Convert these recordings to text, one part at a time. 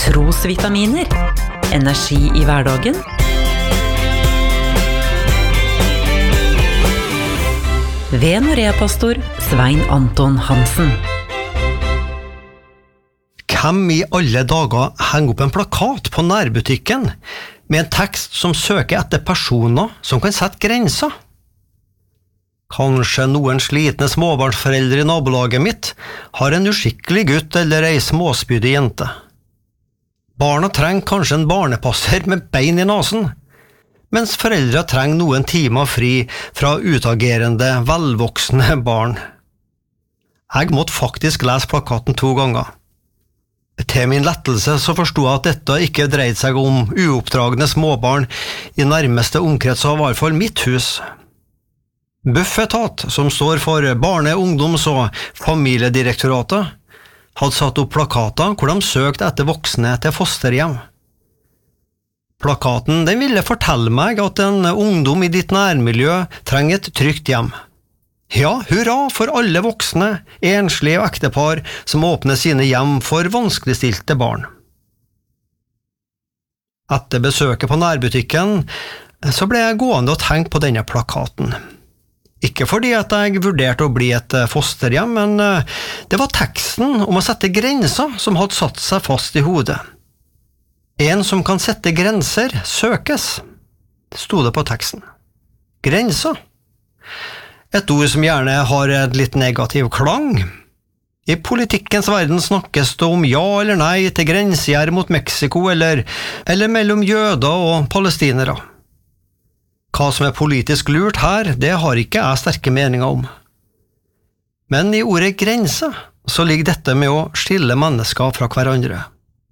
Trosvitaminer. Energi i hverdagen. Ved Norea-pastor Svein Anton Hansen. Hvem i alle dager henger opp en plakat på nærbutikken med en tekst som søker etter personer som kan sette grenser? Kanskje noen slitne småbarnsforeldre i nabolaget mitt har en uskikkelig gutt eller ei småspydig jente. Barna trenger kanskje en barnepasser med bein i nasen, mens foreldre trenger noen timer fri fra utagerende, velvoksne barn. Jeg måtte faktisk lese plakaten 2 ganger. Til min lettelse så forstod jeg at dette ikke dreide seg om uoppdragne småbarn i nærmeste omkrets av i hvert fall mitt hus. Bufetat, som står for Barne-, Ungdoms- og Familiedirektoratet, hadde satt opp plakater hvor de søkte etter voksne til fosterhjem. Plakaten den ville fortelle meg at en ungdom i ditt nærmiljø trenger et trygt hjem. Ja, hurra for alle voksne, enslige og ektepar som åpner sine hjem for vanskeligstilte barn. Etter besøket på nærbutikken så ble jeg gående og tenke på denne plakaten. Ikke fordi at jeg vurderte å bli et fosterhjem, men det var teksten om å sette grenser som hadde satt seg fast i hodet. En som kan sette grenser søkes, stod det på teksten. Grenser. Et ord som gjerne har et litt negativ klang. I politikkens verden snakkes det om ja eller nei til grensegjerde mot Mexico eller mellom jøder og palestinere. Hva som er politisk lurt her, det har ikke jeg sterke meninger om. Men i ordet grense så ligger dette med å skille mennesker fra hverandre.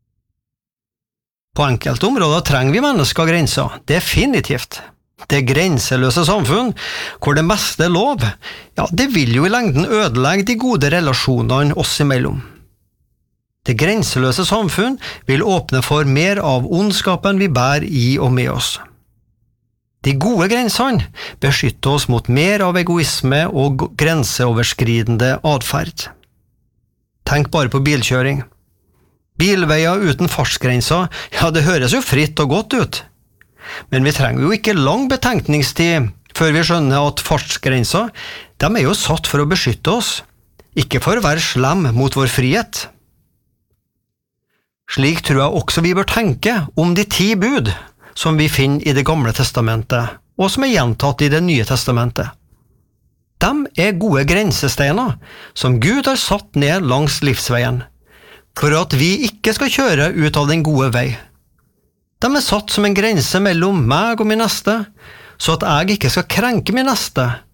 På enkelte områder trenger vi mennesker grenser, definitivt. Det grenseløse samfunn, hvor det meste er lov, ja, det vil jo i lengden ødelegge de gode relasjonene oss imellom. Det grenseløse samfunn vil åpne for mer av ondskapen vi bærer i og med oss. De gode grensene beskytter oss mot mer av egoisme og grenseoverskridende adferd. Tenk bare på bilkjøring. Bilveier uten fartsgrenser, ja, det høres jo fritt og godt ut. Men vi trenger jo ikke lang betenkningstid før vi skjønner at fartsgrenser, de er jo satt for å beskytte oss, ikke for å være slem mot vår frihet. Slik tror jeg også vi bør tenke om de 10 bud, som vi finner i Det gamle testamentet, og som er gjentatt i Det nye testamentet. De er gode grensesteiner som Gud har satt ned langs livsveien, for at vi ikke skal kjøre ut av den gode vei. De er satt som en grense mellom meg og min neste, så at jeg ikke skal krenke min neste,